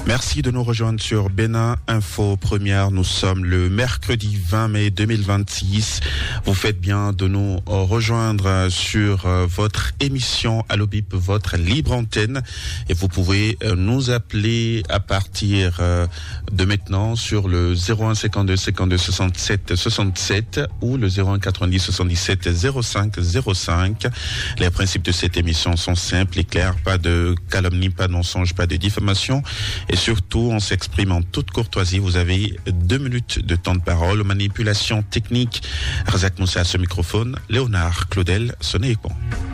Merci de nous rejoindre sur Bénin Info Première. Nous sommes le mercredi 20 mai 2026. Vous faites bien de nous rejoindre sur votre émission Allo Bip, votre libre antenne. Et vous pouvez nous appeler à partir de maintenant sur le 01 52 52 67 67 ou le 01 90 77 05 05. Les principes de cette émission sont simples et clairs. Pas de calomnie, pas de mensonge, pas de diffamation. Et surtout, on s'exprime en toute courtoisie. Vous avez 2 minutes de temps de parole. Manipulation technique. Razak Moussa à ce microphone. Léonard Claudel, sonnez et bon.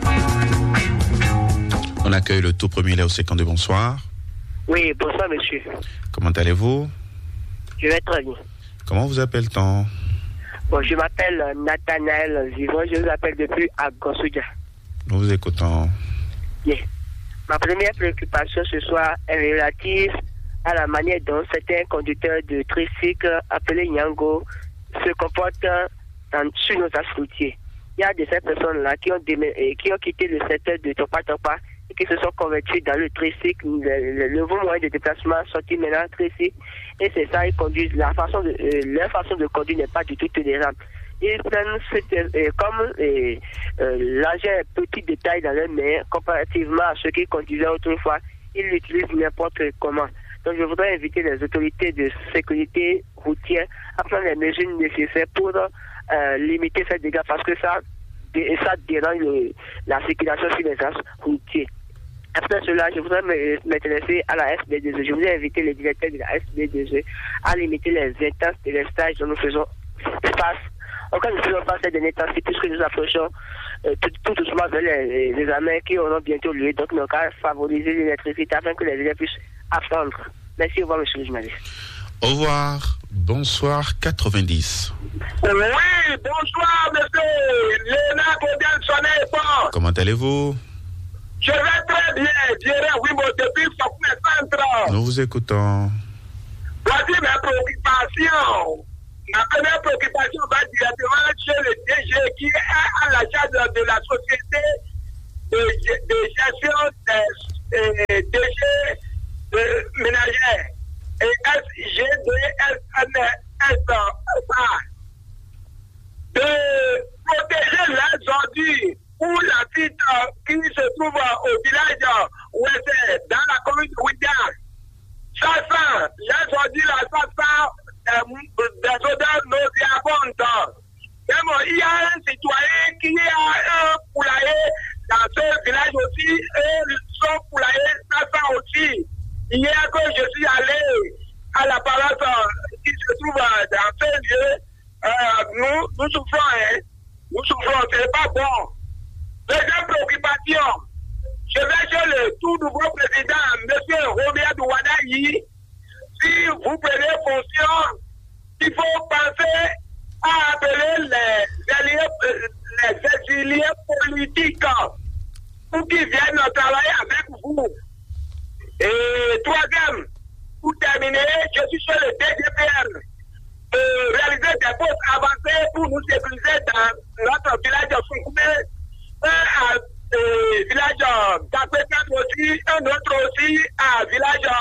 On accueille le tout premier Léo Sécandé. Bonsoir. Oui, bonsoir monsieur. Comment allez-vous? Je vais très bien. Comment vous appelle-t-on? Bon, je m'appelle Nathanaël Vivant. Je vous appelle depuis Agosoudia. Nous vous écoutons. Bien. Ma première préoccupation ce soir est relative à la manière dont certains conducteurs de tricycle appelés Nyango se comportent sur nos axes routiers. Il y a de ces personnes-là qui ont quitté le secteur de Topa Topa et qui se sont convertis dans le tricycle, le nouveau moyen de déplacement sorti maintenant tricycle. Et c'est ça, ils conduisent. Leur façon de conduire n'est pas du tout tolérable. Ils prennent l'argent est petit détail dans leurs mains comparativement à ceux qui conduisaient autrefois. Ils l'utilisent n'importe comment. Donc je voudrais inviter les autorités de sécurité routière à prendre les mesures nécessaires pour limiter ces dégâts parce que ça dérange la circulation sur les axes routiers. Après cela, je voudrais m'intéresser à la SB2E. Je voudrais inviter les directeurs de la SB2E à limiter les intenses délestages dont nous faisons face. Encore nous ne faisons pas cette intensité puisque nous approchons tout doucement vers les examens qui auront bientôt lieu. Donc, nous allons favoriser l'électricité afin que les élèves puissent apprendre. Merci, au revoir, monsieur le journaliste. Au revoir. Bonsoir, 90. Oui, bonsoir, monsieur. Léonard Claudel, sonnez pas. Comment allez-vous? Je vais très bien. Dirais oui, mon depuis Fokme Centre. Nous vous écoutons. Voici mes préoccupations. Ma première préoccupation va directement chez le DG qui est à la charge de la société de gestion des déchets ménagers et SGDSA de protéger les ordures pour la site qui se trouve au village ouest dans la commune de Ouidiar. Ça sent, les ordures ça sent des odeurs nauséabondes. Même il y a un citoyen qui a un poulailler dans ce village aussi et son poulailler ça sent aussi. Hier que je suis allé à la paroisse qui se trouve dans ce lieu, nous souffrons, nous souffrons, c'est pas bon. Deuxième préoccupation, je vais chez le tout nouveau président, M. Robert Douadayi. Si vous prenez fonction, il faut penser à appeler les exiliés politiques pour qu'ils viennent travailler avec vous. Et troisième, pour terminer, je suis sur le DGPN. Réaliser des postes avancés pour nous sécuriser dans notre village de Funkoumé, un village d'Apétan aussi, un autre aussi, un village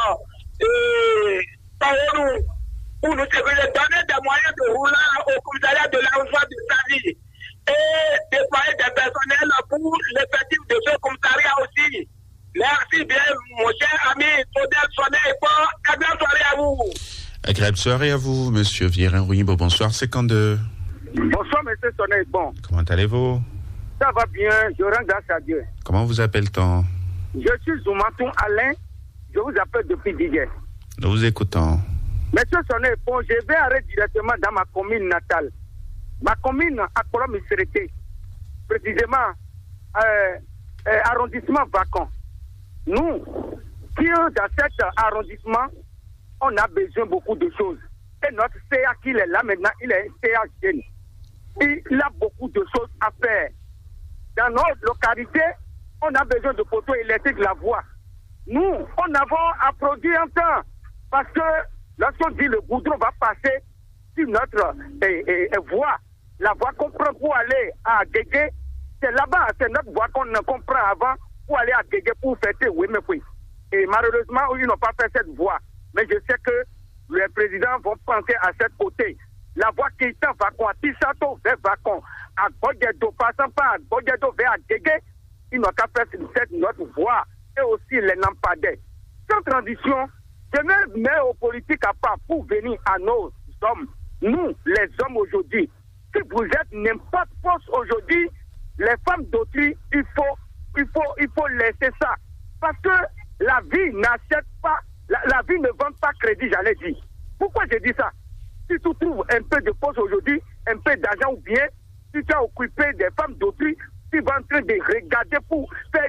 Paolo, pour nous sécuriser, donner des moyens de rouler au commissariat de l'envoi de sa vie et déployer des personnels pour l'effectif de ce commissariat aussi. Merci bien, mon cher ami Claudel Soleil. Agréable soirée à vous. Agréable soirée à vous, monsieur Vierin Rouimbo. Bonsoir, 52. Bonsoir, monsieur Soleil. Bon. Comment allez-vous? Ça va bien, je rends grâce à Dieu. Comment vous appelle-t-on? Je suis Zoumatou Alain. Je vous appelle depuis Didier. Nous vous écoutons. Monsieur Soleil, bon, je vais aller directement dans ma commune natale. Ma commune à Colombe-Sérété. Précisément, arrondissement vacant. Nous, qui dans cet arrondissement, on a besoin de beaucoup de choses. Et notre CA qui est là maintenant, il est CA jeune. Il a beaucoup de choses à faire. Dans notre localité, on a besoin de poteaux électriques, la voie. Nous, on avons à produire un temps. Parce que lorsqu'on dit le goudron va passer sur notre voie, la voie qu'on prend pour aller à Guégué, c'est là-bas, c'est notre voie qu'on comprend avant pour aller à Guégué pour fêter Ouémefoué. Et malheureusement, ils n'ont pas fait cette voie. Mais je sais que les présidents vont penser à cette côté. La voie qui est vacant, à Tissato vers vacant, à Godjedo, passant par Godjedo vers Agégué, ils n'ont qu'à faire cette notre voie et aussi les lampadaires. Sans transition, je me mets aux politiques à part pour venir à nos hommes. Nous, les hommes aujourd'hui, si vous êtes n'importe poste aujourd'hui, les femmes d'autrui, il faut laisser ça. Parce que la vie n'achète pas, la vie ne vend pas crédit, j'allais dire. Pourquoi je dis ça? Si tu trouves un peu de poste aujourd'hui, un peu d'argent ou bien, si tu as occupé des femmes d'autrui, tu vas en train de regarder pour faire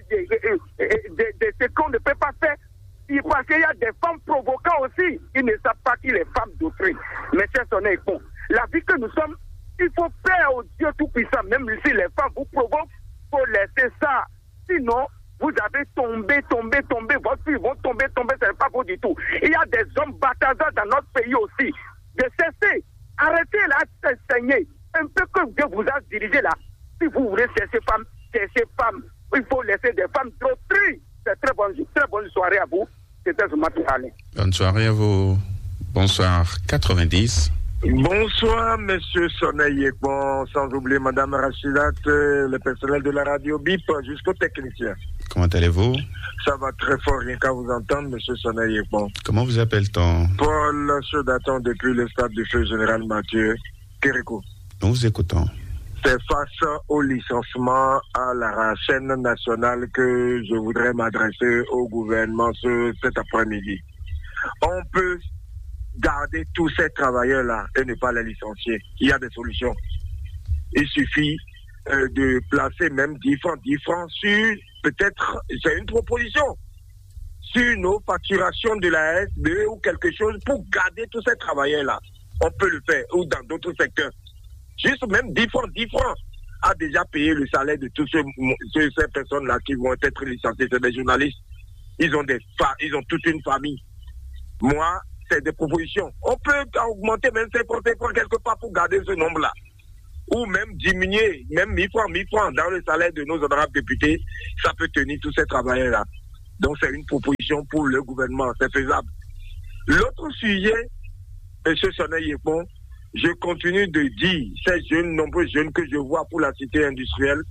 ce qu'on ne peut pas faire. Parce qu'il y a des femmes provoquantes aussi. Ils ne savent pas qui les femmes d'autrui. Mais c'est son bon. La vie que nous sommes, il faut faire au Dieu Tout-Puissant. Même si les femmes vous provoquent, il faut laisser ça. Sinon, vous avez tombé. Votre fille vont tomber, ce n'est pas beau du tout. Il y a des hommes bâtards dans notre pays aussi. De cesser. Arrêtez là de saigner. Un peu comme Dieu vous a dirigé là. Si vous voulez chercher femmes, il faut laisser des femmes d'autrui. C'est très bonne soirée à vous. C'était ce matin. Bonne soirée à vous. Bonsoir 90. Bonsoir, monsieur Sonaï, bon, sans oublier madame Rachidat, le personnel de la radio BIP, jusqu'aux techniciens. Comment allez-vous? Ça va très fort, rien qu'à vous entendre, monsieur Sonaï, bon. Comment vous appelle-t-on? Paul Chaudaton, depuis le stade du feu général Mathieu Kérékou. Nous vous écoutons. C'est face au licenciement à la chaîne nationale que je voudrais m'adresser au gouvernement cet après-midi. On peut garder tous ces travailleurs-là et ne pas les licencier. Il y a des solutions. Il suffit de placer même 10 francs sur, peut-être, c'est une proposition, sur nos facturations de la SDE ou quelque chose pour garder tous ces travailleurs-là. On peut le faire, ou dans d'autres secteurs. Juste même 10 francs a déjà payé le salaire de tous ces personnes-là qui vont être licenciées. C'est des journalistes. Ils ont toute une famille. Moi, c'est des propositions. On peut augmenter même 50 francs quelque part pour garder ce nombre-là. Ou même diminuer, même 1000 francs dans le salaire de nos honorables députés. Ça peut tenir tous ces travailleurs-là. Donc c'est une proposition pour le gouvernement. C'est faisable. L'autre sujet, M. Sonaï Yepon, je continue de dire, ces jeunes, nombreux jeunes que je vois pour la cité industrielle,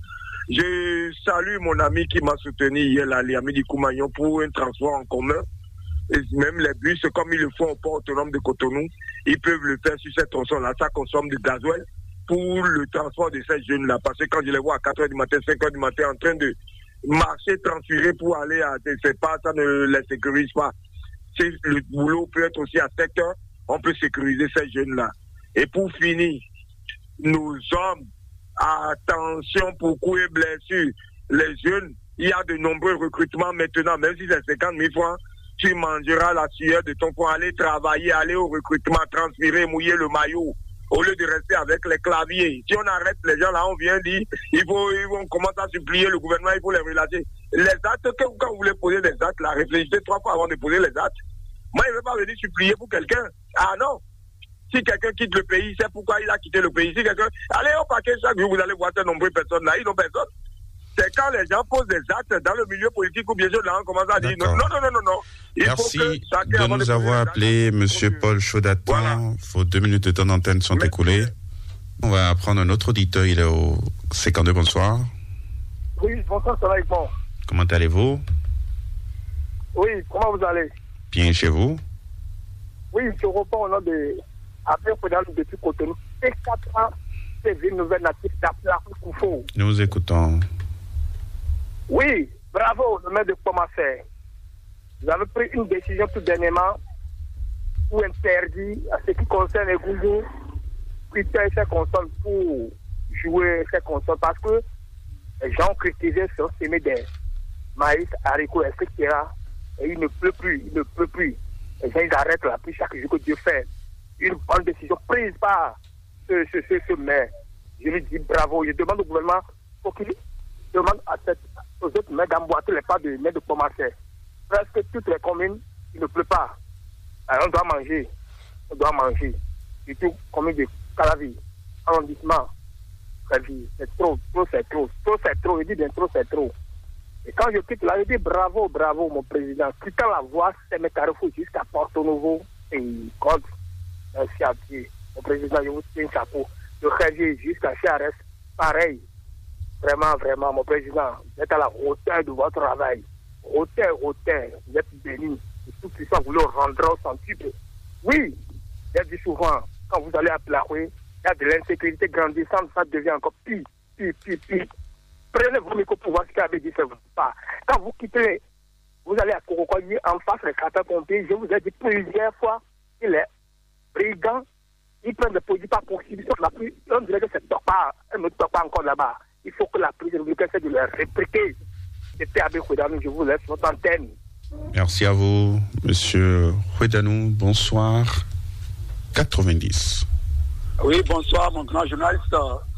je salue mon ami qui m'a soutenu hier, l'ami Koumayon, pour un transport en commun. Et même les bus, comme ils le font au port autonome de Cotonou, ils peuvent le faire sur cette tronçon-là. Ça consomme du gasoil pour le transport de ces jeunes-là. Parce que quand je les vois à 4h du matin, 5h du matin, en train de marcher, transférer pour aller à c'est pas, ça ne les sécurise pas. Si le boulot peut être aussi à 7h, on peut sécuriser ces jeunes-là. Et pour finir, nos hommes, attention pour coups et blessures. Les jeunes, il y a de nombreux recrutements maintenant, même si c'est 50 000 francs, tu mangeras la sueur de ton poing, aller travailler, aller au recrutement, transférer, mouiller le maillot, au lieu de rester avec les claviers. Si on arrête les gens là, on vient dire, on commence à supplier le gouvernement, il faut les relâcher. Les actes, quand vous voulez poser des actes, là, réfléchissez 3 fois avant de poser les actes. Moi, je ne vais pas venir supplier pour quelqu'un. Ah non. Si quelqu'un quitte le pays, c'est pourquoi il a quitté le pays. Si quelqu'un, allez au paquet chaque jour, vous allez voir ces nombreuses personnes là, ils n'ont personne. C'est quand les gens posent des actes dans le milieu politique ou bien sûr là, on commence à dire non. Merci de nous avoir appelé, monsieur Paul Chaudaton. Voilà. Vos 2 minutes de temps d'antenne sont écoulées. On va prendre un autre auditeur, il est au 52, bonsoir. Oui, bonsoir, ça va avec moi. Comment allez-vous? Oui, comment vous allez? Bien chez vous? Oui, je reprends au nom de après Fédéral depuis Cotonou. C'est 4 ans, c'est une nouvelle native d'Apla Koufou. Nous vous écoutons. Oui, bravo, le maire de Pomassé. Vous avez pris une décision tout dernièrement pour interdire à ce qui concerne les gougous qui payent ces consoles pour jouer ces consoles parce que les gens critiquaient sur semer des maïs, haricots, etc. Et il ne pleut plus. Les gens ils arrêtent la pluie chaque jour que Dieu fait. Une bonne décision prise par ce maire. Je lui dis bravo. Je demande au gouvernement pour qu'il demande aux autres maires d'emboîter les pas de maire de Pomassé. Presque toutes les communes, il ne pleut pas. Alors on doit manger. Surtout commune de Calavi, arrondissement. C'est trop. Je dis bien trop, c'est trop. Et quand je quitte là, je dis bravo, bravo, mon président. Quittant la voie, c'est mes Carrefour jusqu'à Porto Novo et Code. Merci à pied. Mon président, je vous tiens un chapeau. De Révier jusqu'à CRS, pareil. Vraiment, vraiment, mon président, vous êtes à la hauteur de votre travail. Hauteur. Vous êtes béni. Et tout puissant, vous le rendrez au centuple. Oui, j'ai dit souvent, quand vous allez à Plaoué, il y a de l'insécurité grandissante, ça devient encore pire. Prenez vos micros pour voir ce qu'il avait dit, c'est pas. Quand vous quittez, vous allez à Korokoye, en face des sapeurs-pompiers, je vous ai dit plusieurs fois, il est brigand, il prend des produits par prohibition, on dirait que c'est pas, elle ne toque pas encore là-bas. Il faut que la prise républicaine essaie de les répliquer. C'était avec Ouedanou, je vous laisse votre antenne. Merci à vous, monsieur Ouedanou. Bonsoir. 90. Oui, bonsoir, mon grand journaliste.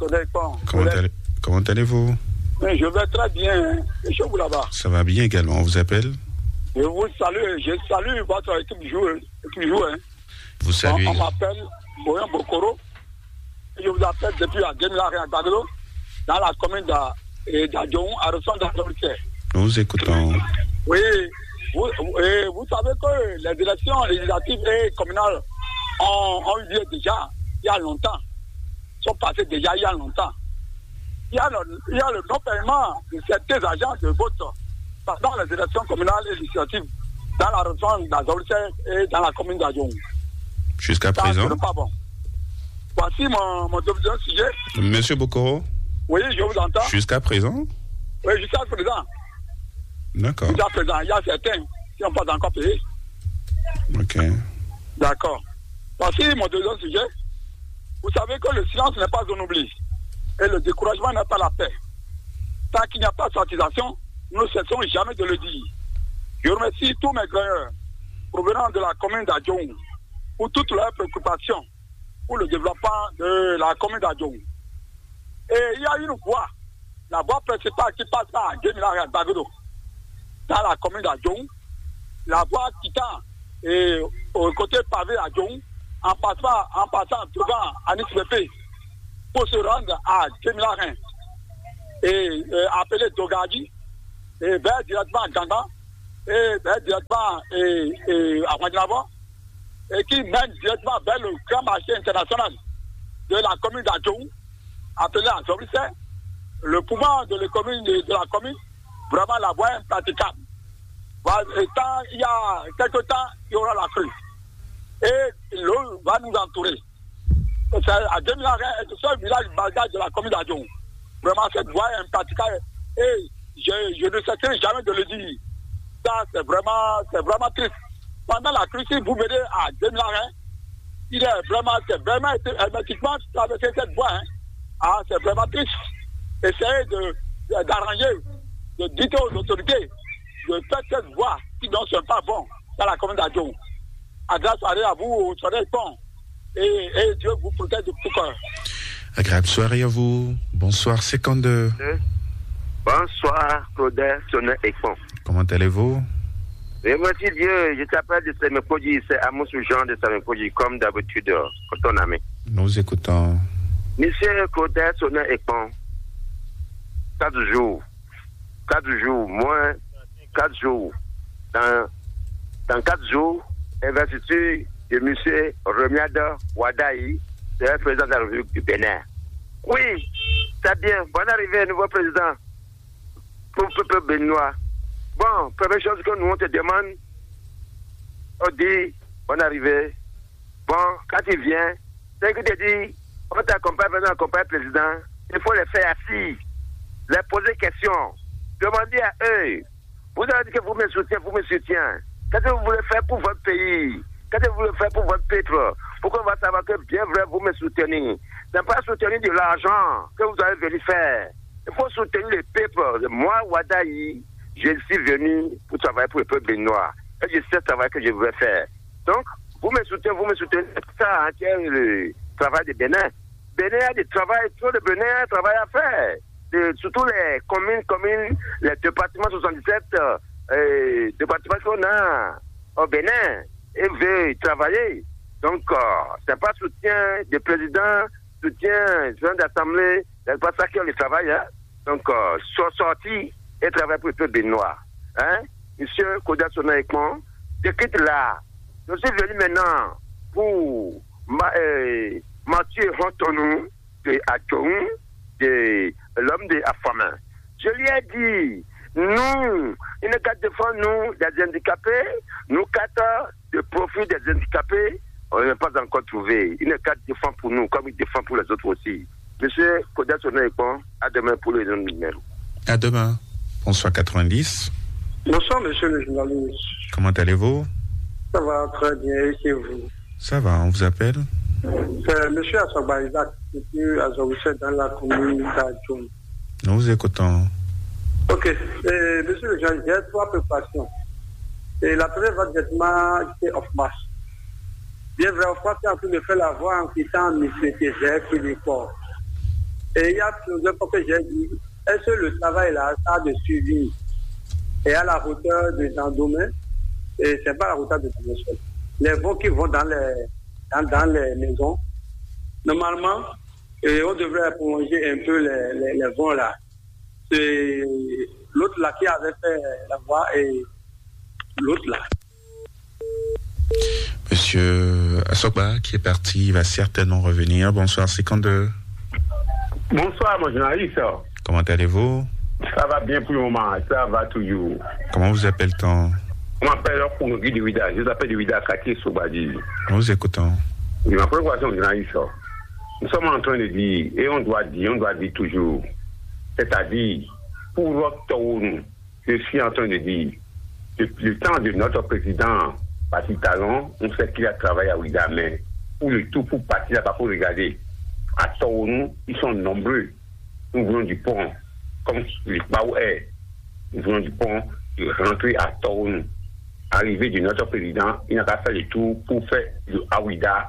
Comment allez-vous? Oui, je vais très bien. Et chez vous là-bas? Ça va bien également. On vous appelle? Je vous salue. Je salue votre équipe qui joue. Hein. Vous saluez? On m'appelle Boyan Bokoro. Je vous appelle depuis à Guémilare à Bagado, dans la commune d'Adjon, à Resson d'Adjon. Nous écoutons. Oui, vous savez que les élections législatives et communales ont eu lieu déjà il y a longtemps. Sont passées déjà il y a longtemps. Il y a le non-paiement de certains agents de vote pendant les élections communales et législatives dans la région d'Azolce et dans la commune d'Adjon. Jusqu'à présent? Ce n'est pas bon. Voici mon deuxième sujet. Monsieur Bokoro? Oui, je vous entends. Jusqu'à présent? Oui, jusqu'à présent. D'accord. Jusqu'à présent, il y a certains qui n'ont pas encore payé. Ok. D'accord. Voici mon deuxième sujet. Vous savez que le silence n'est pas un oubli. Et le découragement n'est pas la paix. Tant qu'il n'y a pas de satisfaction, nous ne cessons jamais de le dire. Je remercie tous mes gagnants provenant de la commune d'Adjon pour toutes leurs préoccupations pour le développement de la commune d'Adjon. Et il y a une voie, la voie principale qui passe à Guémilare à Bagado, dans la commune d'Adjon, la voie quittant au côté pavé à Adjon, en passant devant Anis Pépé, pour se rendre à Guémilare et appeler Dogadi, et vers directement à Ganga, et vers directement à Wadinabo, et qui mène directement vers le grand marché international de la commune d'Adjon, appelé à Zobrissé. Le pouvoir de la commune, vraiment la voie impraticable. Il y a quelques temps, il y aura la crue. Et l'eau va nous entourer. À Guémilare est le seul village basal de la commune d'Adjon. Vraiment, cette voie est impraticable. Et je ne cesserai jamais de le dire. Ça, c'est vraiment triste. Pendant la crise, si vous venez à Guémilare, c'est vraiment hermétiquement traversé cette voie. C'est vraiment triste. Essayez d'arranger, de dire aux autorités de faire cette voie qui ne sont pas bons dans la commune d'Adjon. Agréable soirée à vous, soirée bon. Et Dieu vous protège de tout cœur. Agréable soirée à vous. Bonsoir, 52. Bonsoir, Claude Sonnet et Pont. Comment allez-vous? Merci Dieu, je t'appelle de Samekoji, c'est Amos Jean de Samekoji, comme d'habitude, ton ami. Nous écoutons. Monsieur Claude Sonnet et Pont, 4 jours, moins 4 jours. Dans 4 jours, investiture de M. Remiada Wadaï, c'est le président de la République du Bénin. Oui, c'est bien. Bonne arrivée, nouveau président. Pour le peuple béninois. Bon, première chose que nous on te demande, on dit, bonne arrivée. Bon, quand il vient, c'est que tu dis, on t'accompagne, on accompagne le président. Il faut les faire assis, les poser questions, demander à eux. Vous avez dit que vous me soutenez. Qu'est-ce que vous voulez faire pour votre pays? Qu'est-ce que vous voulez faire pour votre peuple? Pourquoi on va savoir que bien vrai vous me soutenez? Ce n'est pas soutenir de l'argent que vous avez venu faire. Il faut soutenir le peuple. Moi, Wadaï, je suis venu pour travailler pour le peuple béninois. Et je sais le travail que je vais faire. Donc, vous me soutenez. C'est ça, qui est le travail de Bénin. Bénin a du travail, trop de Bénin a un travail à faire. Surtout les communes, les départements 77, départements qu'on a au Bénin, et veut travailler. Donc, c'est pas soutien des présidents, soutien des gens d'assemblée, c'est pas ça qui est le travail. Hein. Donc, sont sortis et travaille pour le peuple béninois. Hein? Monsieur Kodia Sona Ekman, je quitte là. Je suis venu maintenant pour Mathieu Rantonou de Achoum, de l'homme de Afama. Je lui ai dit, nous, il ne quatre défendre nous, des handicapés, nous quatre de profit des handicapés, on n'a pas encore trouvé. Il ne quatre défendre pour nous, comme il défend pour les autres aussi. Monsieur Kodia Sona Ekman, à demain pour le numéro. À demain. Bonsoir 90. Bonsoir, monsieur le journaliste. Comment allez-vous? Ça va très bien, et chez vous? Ça va, on vous appelle? C'est monsieur Assoba Isaac, monsieur Azorouchet dans la commune d'Adjoum. Nous vous écoutons. Ok, monsieur le journaliste, j'ai 3 préoccupations. Et la première va directement c'est Off-Mars. Bien vrai, Off-Mars est en train de faire la voix en quittant M. Tézère qui est fort. Et il y a plusieurs fois que j'ai dit, est-ce que le travail là a de suivi et à la hauteur de Dandomé, et c'est pas la hauteur de Dandomé. Les vents qui vont dans les maisons, normalement, on devrait prolonger un peu les vents là. C'est l'autre là qui avait fait la voie et l'autre là. Monsieur Assoba qui est parti, va certainement revenir. Bonsoir 52. Bonsoir mon journaliste. Comment allez-vous? Ça va bien pour le moment, ça va toujours. Comment vous appelle-t-on? On m'appelle Kongi de Ouida, je vous appelle de Ouida Kati Sobadi. Nous vous écoutons. Oui, ma préoccupation journaliste, nous sommes en train de dire, et on doit dire toujours, c'est-à-dire, pour votre tour, je suis en train de dire, depuis le temps de notre président, Patrick Talon, on sait qu'il a travaillé à Ouida, mais pour le tout, pour partir là-bas, pour regarder, à Tournou, ils sont nombreux. Nous voulons du pont, comme le Baou est. Nous voulons du pont, de rentrer à Tournou. Arrivé de notre président, il n'a pas fait le tour pour faire le Aouida,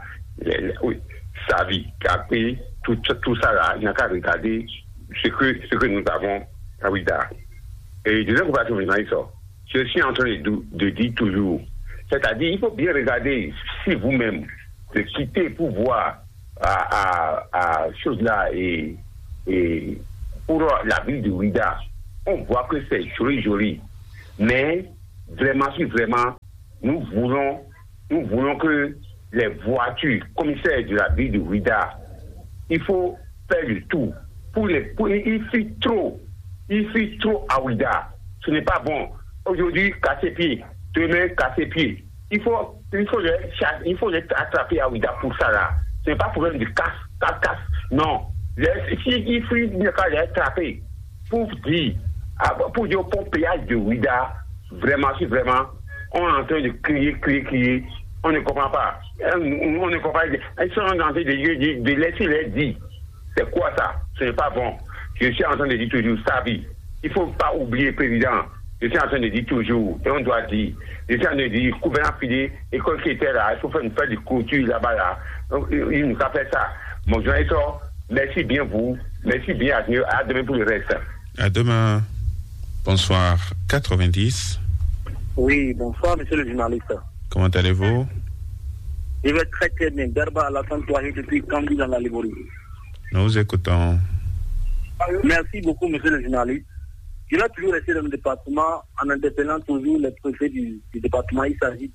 sa vie, qui a pris tout ça là, il n'a qu'à regarder ce que nous avons à Aouida. Et deuxième comparaison, je suis en train de dire toujours, c'est-à-dire, il faut bien regarder si vous-même, de quitter pour voir à chose là et pour la ville de Ouida, on voit que c'est joli, mais vraiment, nous voulons que les voitures, commissaires de la ville de Ouida, il faut faire le tout. Il fait trop à Ouida. Ce n'est pas bon. Aujourd'hui, casser pied. Demain, casser pied. Il faut les attraper à Ouida pour ça là. Ce n'est pas problème de casse. Non. Il faut les attraper pour dire au pont péage de Ouida, vraiment, on est en train de crier. On ne comprend pas. Ils sont en train de laisser les dire. C'est quoi ça? Ce n'est pas bon. Je suis en train de dire toujours sa vie. Il ne faut pas oublier le président. Je suis en train de dire toujours, et on doit dire, je suis en train de dire, gouvernement fidèle, école qui était là, il faut faire une fête de couture là-bas là. Donc, il nous a fait ça. Mon journaliste, merci bien vous, merci bien à demain pour le reste. À demain. Bonsoir 90. Oui, bonsoir monsieur le journaliste. Comment allez-vous? Je vais très très bien. Garba à la Santoirie depuis Candy dans la Liborie. Nous vous écoutons. Merci beaucoup monsieur le journaliste. Je vais toujours rester dans le département en interpellant toujours les préfets du département. Il s'agit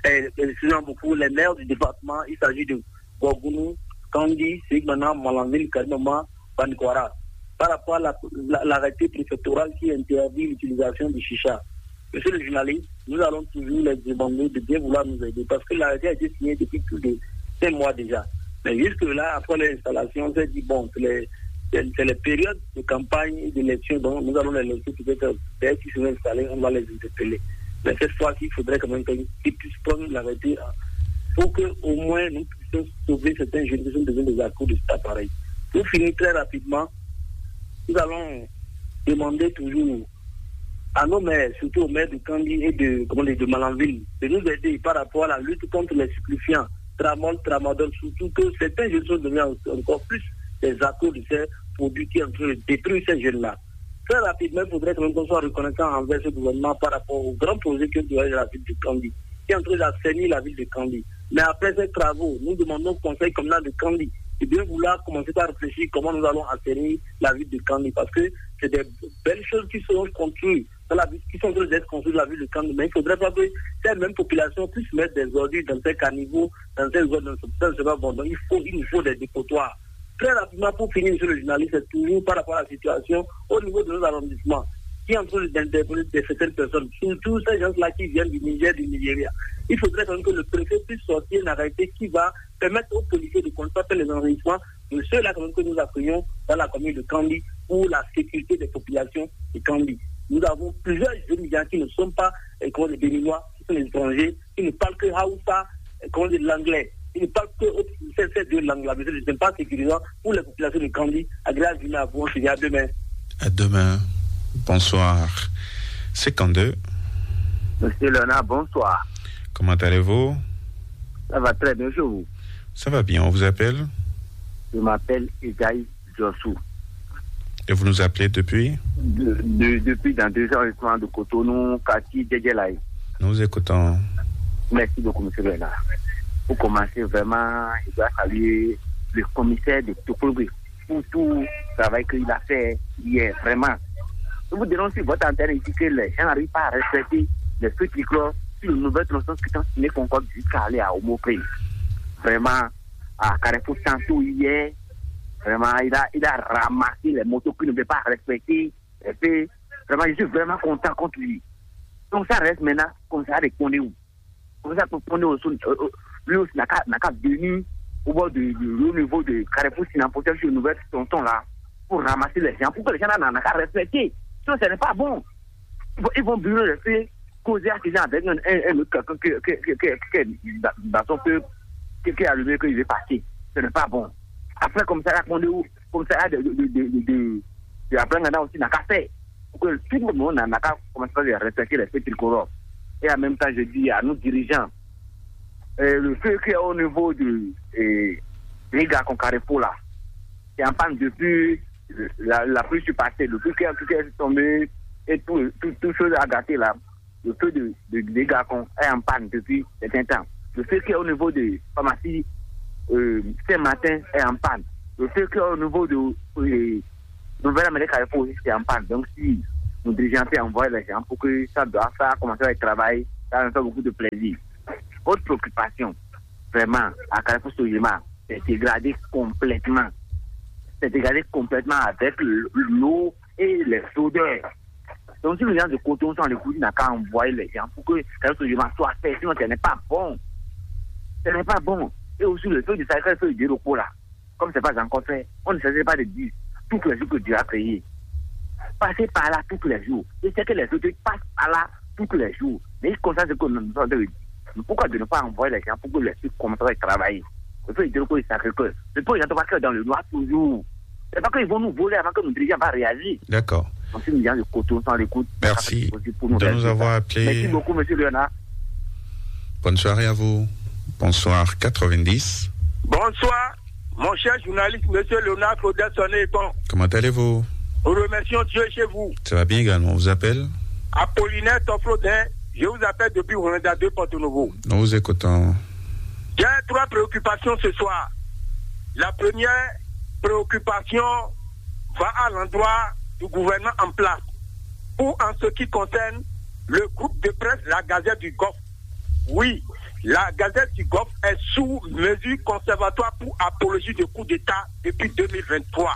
les maires du département. Il s'agit de Gogounou, Kandi, Sigmana, Malanville, Kadoma, Bankwara. Par rapport à l'arrêté préfectoral qui interdit l'utilisation du chicha. Monsieur le journaliste, nous allons toujours les demander de bien vouloir nous aider parce que l'arrêté a été signé depuis plus de 5 mois déjà. Mais jusque-là, après l'installation, on s'est dit, bon, c'est les périodes de campagne et d'élection, donc nous allons les laisser peut-être dès qu'ils seront installés, on va les interpeller. Mais cette fois-ci, il faudrait quand même qu'ils puissent prendre l'arrêté pour qu'au moins nous puissions sauver certains jeunes qui sont devenus des accords de cet appareil. Pour finir très rapidement, nous allons demander toujours à nos maires, surtout aux maires de Kandi et de Malanville, de nous aider par rapport à la lutte contre les stupéfiants, tramadol, surtout que certains jeunes sont devenus encore plus des accords de ces produits qui sont en train de détruire ces jeunes-là. Très rapidement, il faudrait qu'on soit reconnaissant envers ce gouvernement par rapport au grand projet que doit la ville de Kandi, qui est en train d'assainir la ville de Kandi. Mais après ces travaux, nous demandons au conseil communal de Kandi de bien vouloir commencer à réfléchir comment nous allons assainir la ville de Kandi, parce que c'est des belles choses qui seront construites dans la ville, qui sont en train d'être construites dans la ville de Kandi, mais il faudrait pas que cette même population puisse mettre des ordures dans ces caniveaux, dans ces zones, c'est pas bon. Donc il nous faut des dépotoirs. Très rapidement, pour finir, monsieur le journaliste, c'est toujours par rapport à la situation au niveau de nos arrondissements, qui est en train d'interpeller certaines personnes, surtout ces gens-là qui viennent du Niger, du Nigeria. Il faudrait quand même que le préfet puisse sortir un arrêté qui va permettre aux policiers de constater les enregistrements de ceux-là quand même que nous accueillons dans la commune de Kandi pour la sécurité des populations de Kandi. Nous avons plusieurs jeunes migrants qui ne sont pas des Béninois, qui sont des étrangers, qui ne parlent que Haoussa, de l'anglais. Ils ne parlent que ces deux langues-là, mais ce n'est pas sécurisant pour les populations de Kandi. Agréable à vous, à demain. À demain. Bonsoir. 52. Monsieur Léonard, bonsoir. Comment allez-vous? Ça va très bien chez vous. Ça va bien, on vous appelle? Je m'appelle Egaï Jossou. Et vous nous appelez depuis? Depuis dans 2 arrondissements de Cotonou, Kati, Djedjelaï. Nous vous écoutons. Merci beaucoup, monsieur Léonard. Pour commencer, vraiment, je dois saluer le commissaire de Tokolobé pour tout le travail qu'il a fait hier, vraiment. Je vous dénonce sur votre antenne ici que les gens n'arrivent pas à respecter les feux tricolores sur une nouvelle tronçon qui sont signés Concorde jusqu'à aller à Homopré. Vraiment, à Carrefour Santo hier, vraiment, il a ramassé les motos qui ne veulent pas respecter. Et puis, vraiment, je suis vraiment content contre lui. Donc ça reste maintenant comme ça avec Pondéou. Comme ça, pour Pondéou, lui aussi n'a qu'à venir au bord du niveau de Carrefour Sinapotel sur une nouvelle tronçon là pour ramasser les gens. Pourquoi les gens n'ont qu'à respecter? Sinon, ce n'est pas bon. Ils vont brûler les feux, causer à ces gens avec un autre quelqu'un dans son feu qui est allumé qu'il veut passer. Ce n'est pas bon. Après, comme ça, comme ça, après, on a aussi n'a qu'à faire. Pour que tout le monde n'a qu'à commencer à respecter les feux tricolores. Et en même temps, je dis à nos dirigeants, le feu qui est au niveau de Riga Carrefour là, c'est en panne depuis la pluie sur passée, le feu qui est tombé et tout chose à gâter là, le feu de Riga est en panne depuis certain temps. Le feu qui est au niveau de pharmacie ce matin est en panne. Le feu qui est au niveau de Nouvelle-Amérique Carrefour aussi c'est en panne. Donc si nos dirigeants envoient les gens pour que ça commence à travailler, ça va faire beaucoup de plaisir. Votre préoccupation, vraiment, à Carrefour Sojima, c'est dégradé complètement. C'est dégradé complètement avec l'eau et les odeurs. Donc, si les gens de Coton sont les coups, ils n'ont qu'à envoyer les gens pour que Carrefour Sojima soit fait, sinon ce n'est pas bon. Ce n'est pas bon. Et aussi, le feu du sacré, le feu du repos là, comme ce n'est pas encore fait, on ne s'agit pas de dire tous les jours que Dieu a créé. Passez par là tous les jours. Et c'est que les autres passent par là tous les jours. Mais ils constatent ce que nous avons dit. Pourquoi de ne pas envoyer les gens pour que les gens commencent à travailler? Le fait de dire sacré cœur. Le peu ils n'ont pas dans le noir toujours. C'est pas qu'ils vont nous voler avant que nous dirigeants pas réagir. D'accord. Donc si nous gens de Coton sans l'écoute. Merci de nous avoir appelés. Merci beaucoup, monsieur Léonard. Bonne soirée à vous. Bonsoir 90. Bonsoir, mon cher journaliste, monsieur Léonard Claudel Sonné-Epon. Comment allez-vous? Nous remercions Dieu chez vous. Ça va bien également, on vous appelle? Apollinaire Toflodin. Je vous appelle depuis Rwanda 2 Porto-Novo. Nous vous écoutons. J'ai 3 préoccupations ce soir. La première préoccupation va à l'endroit du gouvernement en place. Pour en ce qui concerne le groupe de presse, la Gazette du Golfe. Oui, la Gazette du Golfe est sous mesure conservatoire pour apologie de coup d'État depuis 2023.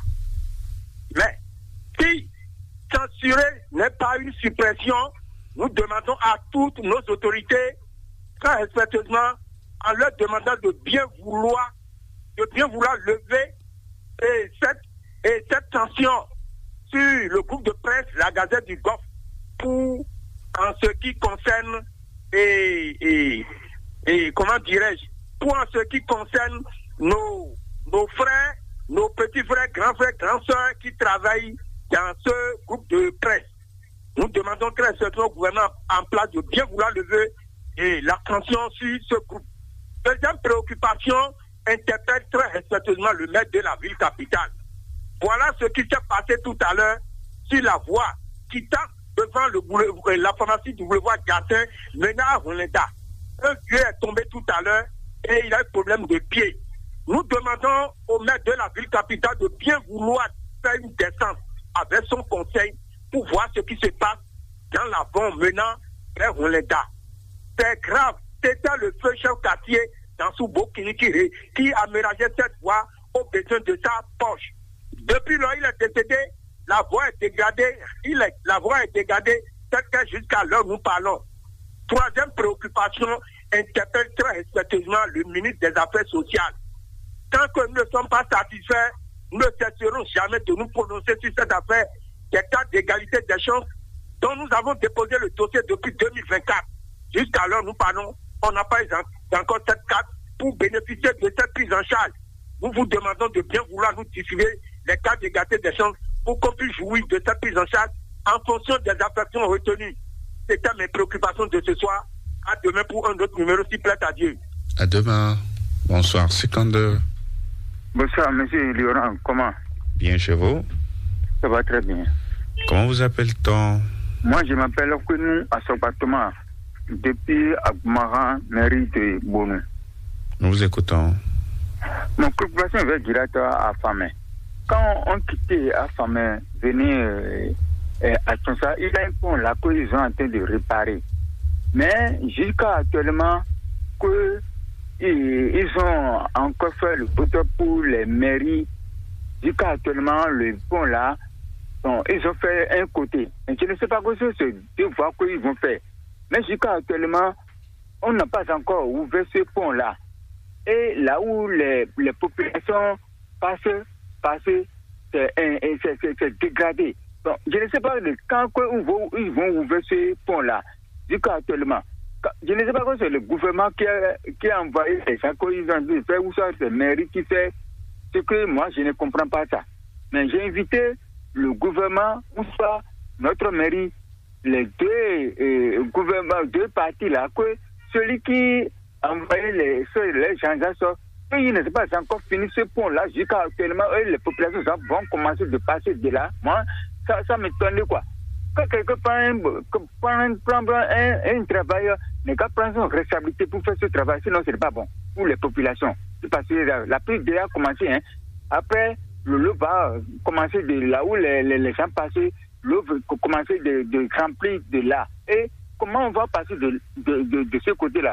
Mais si censurer n'est pas une suppression, nous demandons à toutes nos autorités, très respectueusement, en leur demandant de bien vouloir lever cette tension sur le groupe de presse, la Gazette du Golfe, pour en ce qui concerne comment dirais-je, pour en ce qui concerne nos frères, nos petits frères, grands sœurs qui travaillent dans ce groupe de presse. Nous demandons très certainement au gouvernement en place de bien vouloir lever l'attention sur ce groupe. Deuxième préoccupation interpelle très respectueusement le maire de la ville capitale. Voilà ce qui s'est passé tout à l'heure sur la voie quittant devant la pharmacie du boulevard Gassin, menant à Rolenda. Un vieux est tombé tout à l'heure et il a un problème de pied. Nous demandons au maire de la ville capitale de bien vouloir faire une descente avec son conseil pour voir ce qui se passe dans l'avant menant vers Rolenda. C'est grave. C'était le feu chef quartier dans Soubo Kinikiri qui aménageait cette voie au besoin de sa poche. Depuis lors, il est décédé, la voie est dégradée, telle que jusqu'à l'heure où nous parlons. Troisième préoccupation interpelle très respectueusement le ministre des Affaires sociales. Tant que nous ne sommes pas satisfaits, nous ne cesserons jamais de nous prononcer sur cette affaire des cas d'égalité des chances dont nous avons déposé le dossier depuis 2024. Jusqu'à l'heure nous parlons, on n'a pas encore cette carte pour bénéficier de cette prise en charge. Nous vous demandons de bien vouloir nous diffuser les cas d'égalité des chances pour qu'on puisse jouir de cette prise en charge en fonction des affections retenues. C'était mes préoccupations de ce soir. À demain pour un autre numéro, s'il plaît à Dieu. À demain. Bonsoir, Sikander. Bonsoir, monsieur Laurent. Comment? Bien chez vous? Ça va très bien. Comment vous appelle-t-on? Moi, je m'appelle Okounou à Sobatoma, depuis Agmaran, mairie de Bonou. Nous vous écoutons. Mon préoccupation est directeur à Famé. Quand on quittait à Famé, venir à Tonsa, il y a un pont là qu'ils sont en train de réparer. Mais jusqu'à actuellement, ils ont encore fait le poteau pour les mairies. Jusqu'à actuellement, le pont là, ils ont fait un côté. Et je ne sais pas quoi c'est deux fois qu'ils vont faire. Mais jusqu'à actuellement, on n'a pas encore ouvert ce pont là. Et là où les populations passent, c'est dégradé. Donc, je ne sais pas quand ils vont ouvrir ce pont là. Jusqu'à actuellement. Je ne sais pas quoi c'est le gouvernement qui a envoyé les gens qu'ils ont dit faire ou ça c'est mairie qui fait ce que moi je ne comprends pas ça. Mais j'ai invité le gouvernement ou soit notre mairie, les deux gouvernements, deux partis là, que celui qui a envoyé les gens là, il ne s'est pas encore fini ce pont là jusqu'à actuellement les populations vont commencer de passer de là. Moi, ça m'étonne quoi. Quand quelqu'un prend un travailleur, les gars prennent son responsabilité pour faire ce travail, sinon ce n'est pas bon pour les populations. Parce que la pluie déjà a commencé. Hein. Après, l'eau va commencer de là où les gens passent, l'eau va commencer de remplir de là. Et comment on va passer de ce côté-là?